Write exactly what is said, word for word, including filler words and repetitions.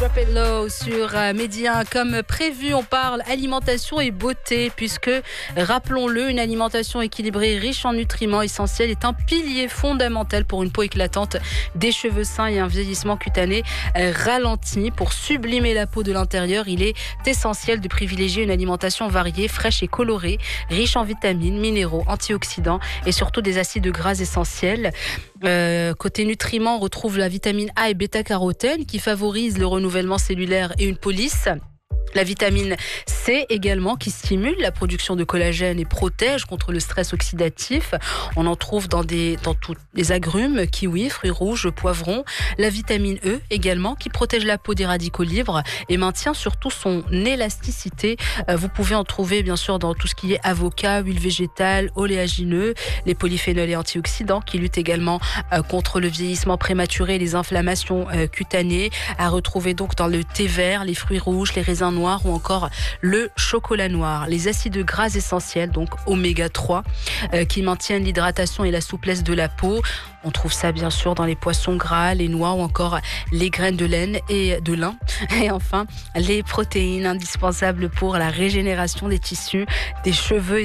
Drop It Low sur Média. Comme prévu, on parle alimentation et beauté, puisque, rappelons-le, une alimentation équilibrée, riche en nutriments essentiels est un pilier fondamental pour une peau éclatante, des cheveux sains et un vieillissement cutané ralenti. Pour sublimer la peau de l'intérieur, il est essentiel de privilégier une alimentation variée, fraîche et colorée, riche en vitamines, minéraux, antioxydants et surtout des acides gras essentiels. Euh, côté nutriments, on retrouve la vitamine A et bêta-carotène qui favorisent le renouvellement cellulaire et une peau lisse. La vitamine C également qui stimule la production de collagène et protège contre le stress oxydatif. On en trouve dans, des, dans tous les agrumes, kiwis, fruits rouges, poivrons. La vitamine E également qui protège la peau des radicaux libres et maintient surtout son élasticité. Vous pouvez en trouver bien sûr dans tout ce qui est avocat, huile végétale, oléagineux, les polyphénols et antioxydants qui luttent également contre le vieillissement prématuré et les inflammations cutanées. À retrouver donc dans le thé vert, les fruits rouges, les raisins noirs ou encore le chocolat noir. Les acides gras essentiels, donc oméga trois, euh, qui maintiennent l'hydratation et la souplesse de la peau. On trouve ça bien sûr dans les poissons gras, les noix ou encore les graines de laine et de lin. Et enfin, les protéines indispensables pour la régénération des tissus, des cheveux